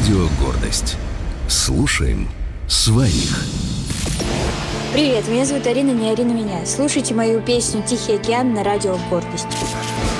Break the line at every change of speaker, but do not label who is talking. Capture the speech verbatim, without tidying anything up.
Радио «Гордость». Слушаем своих.
Привет, меня зовут Арина, не Арина меня. Слушайте мою песню «Тихий океан» на радио «Гордость».